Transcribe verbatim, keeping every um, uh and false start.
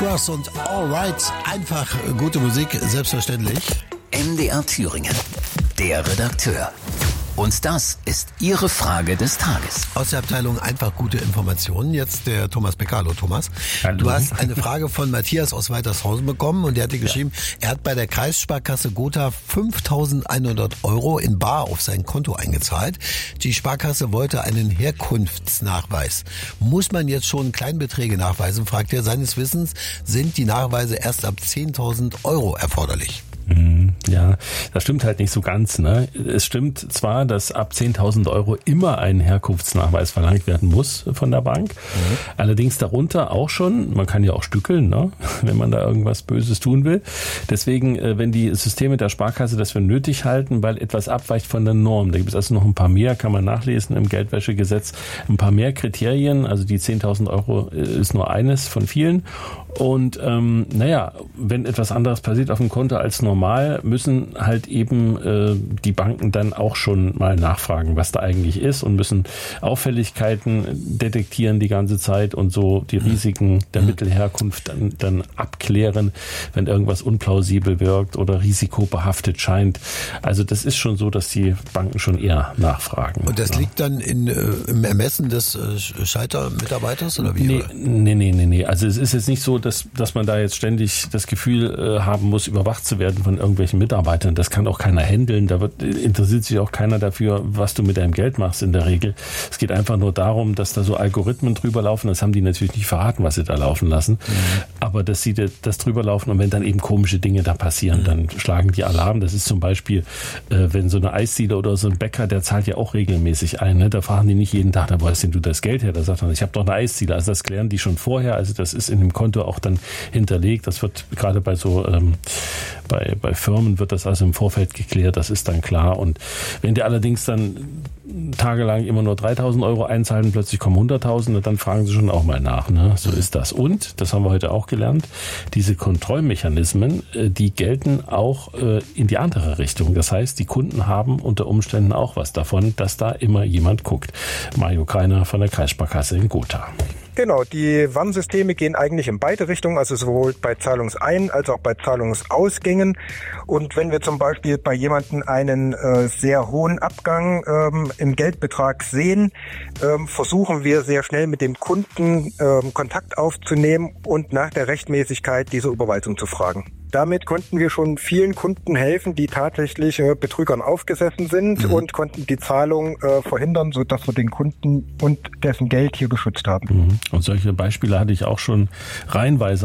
Cross und Alright. Einfach gute Musik, selbstverständlich. M D R Thüringen, der Redakteur. Und das ist Ihre Frage des Tages. Aus der Abteilung einfach gute Informationen. Jetzt der Thomas Becker. Hallo Thomas. Hallo. Du hast eine Frage von Matthias aus Weitershausen bekommen und der hat dir geschrieben, ja. Er hat bei der Kreissparkasse Gotha fünftausendeinhundert Euro in bar auf sein Konto eingezahlt. Die Sparkasse wollte einen Herkunftsnachweis. Muss man jetzt schon Kleinbeträge nachweisen, fragt er. Seines Wissens sind die Nachweise erst ab zehntausend Euro erforderlich. Ja, das stimmt halt nicht so ganz, ne? Es stimmt zwar, dass ab zehntausend Euro immer ein Herkunftsnachweis verlangt werden muss von der Bank. Mhm. Allerdings darunter auch schon, man kann ja auch stückeln, ne? Wenn man da irgendwas Böses tun will. Deswegen, wenn die Systeme der Sparkasse das für nötig halten, weil etwas abweicht von der Norm, da gibt es also noch ein paar mehr, kann man nachlesen im Geldwäschegesetz, ein paar mehr Kriterien, also die zehntausend Euro ist nur eines von vielen. Und ähm, naja, wenn etwas anderes passiert auf dem Konto als normal, müssen halt eben äh, die Banken dann auch schon mal nachfragen, was da eigentlich ist und müssen Auffälligkeiten detektieren die ganze Zeit und so die Risiken der Mittelherkunft dann, dann abklären, wenn irgendwas unplausibel wirkt oder risikobehaftet scheint. Also das ist schon so, dass die Banken schon eher nachfragen. Und das ja. liegt dann in, äh, im Ermessen des äh, Schaltermitarbeiters oder wie? Nee, nee, nee, nee, nee. Also es ist jetzt nicht so, dass, dass man da jetzt ständig das Gefühl äh, haben muss, überwacht zu werden von irgendwelchen Mitarbeitern. Das kann auch keiner handeln. Da wird, interessiert sich auch keiner dafür, was du mit deinem Geld machst in der Regel. Es geht einfach nur darum, dass da so Algorithmen drüber laufen. Das haben die natürlich nicht verraten, was sie da laufen lassen. Mhm. Aber dass sie das drüber laufen und wenn dann eben komische Dinge da passieren, mhm. dann schlagen die Alarm. Das ist zum Beispiel, äh, wenn so eine Eisdiele oder so ein Bäcker, der zahlt ja auch regelmäßig ein. Ne? Da fragen die nicht jeden Tag, da wo hast denn du das Geld her? Da sagt man, ich habe doch eine Eisdiele. Also das klären die schon vorher. Also das ist in dem Konto auch dann hinterlegt. Das wird gerade bei so ähm, bei, bei Firmen wird das also im Vorfeld geklärt. Das ist dann klar. Und wenn die allerdings dann tagelang immer nur dreitausend Euro einzahlen und plötzlich kommen hunderttausend, dann fragen sie schon auch mal nach. Ne? So ist das. Und, das haben wir heute auch gelernt, diese Kontrollmechanismen, die gelten auch in die andere Richtung. Das heißt, die Kunden haben unter Umständen auch was davon, dass da immer jemand guckt. Mario Kreiner von der Kreissparkasse in Gotha. Genau, die Warnsysteme gehen eigentlich in beide Richtungen, also sowohl bei Zahlungsein- als auch bei Zahlungsausgängen. Und wenn wir zum Beispiel bei jemandem einen äh, sehr hohen Abgang ähm, im Geldbetrag sehen, ähm, versuchen wir sehr schnell mit dem Kunden ähm, Kontakt aufzunehmen und nach der Rechtmäßigkeit dieser Überweisung zu fragen. Damit konnten wir schon vielen Kunden helfen, die tatsächlich äh, Betrügern aufgesessen sind mhm. und konnten die Zahlung äh, verhindern, sodass wir den Kunden und dessen Geld hier geschützt haben. Mhm. Und solche Beispiele hatte ich auch schon reihenweise